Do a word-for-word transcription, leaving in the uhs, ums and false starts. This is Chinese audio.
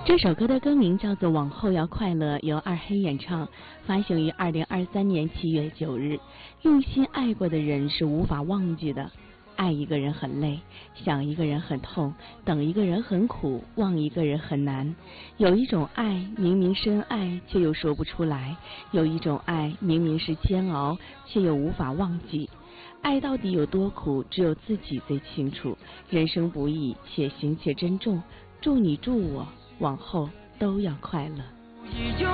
这首歌的歌名叫做《往后要快乐》，由二黑演唱，发行于二零二三年七月九日。用心爱过的人是无法忘记的。爱一个人很累，想一个人很痛，等一个人很苦，忘一个人很难。有一种爱明明深爱却又说不出来，有一种爱明明是煎熬却又无法忘记。爱到底有多苦，只有自己最清楚。人生不易，且行且珍重。祝你祝我往后都要快乐。